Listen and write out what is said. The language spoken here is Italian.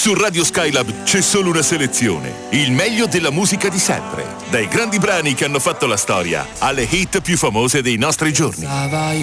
Su Radio Skylab c'è solo una selezione, il meglio della musica di sempre, dai grandi brani che hanno fatto la storia alle hit più famose dei nostri giorni.